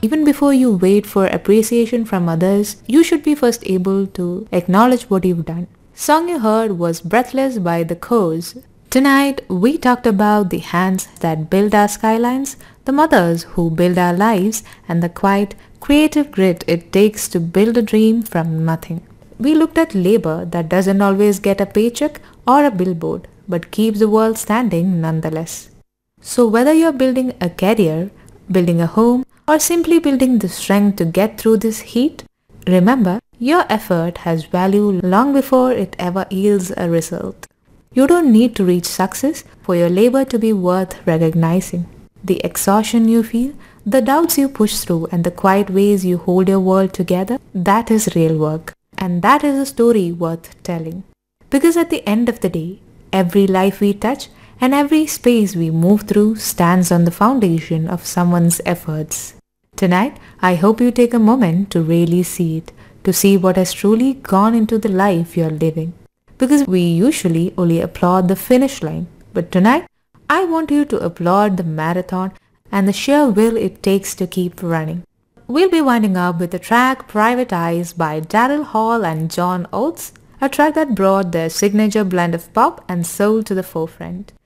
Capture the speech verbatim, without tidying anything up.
Even before you wait for appreciation from others, you should be first able to acknowledge what you've done. Song you heard was Breathless by The Course. Tonight, we talked about the hands that build our skylines, the mothers who build our lives, and the quiet, creative grit it takes to build a dream from nothing. We looked at labor that doesn't always get a paycheck or a billboard, but keeps the world standing nonetheless. So whether you're building a career, building a home, or simply building the strength to get through this heat, remember, your effort has value long before it ever yields a result. You don't need to reach success for your labor to be worth recognizing. The exhaustion you feel, the doubts you push through, and the quiet ways you hold your world together, that is real work. And that is a story worth telling. Because at the end of the day, every life we touch and every space we move through stands on the foundation of someone's efforts. Tonight, I hope you take a moment to really see it, to see what has truly gone into the life you're living. Because we usually only applaud the finish line, but tonight, I want you to applaud the marathon and the sheer will it takes to keep running. We'll be winding up with the track Private Eyes by Daryl Hall and John Oates, a track that brought their signature blend of pop and soul to the forefront.